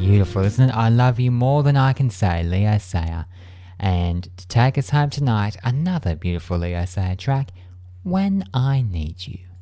Beautiful, isn't it? I love you more than I can say, Leo Sayer. And to take us home tonight, another beautiful Leo Sayer track, When I Need You.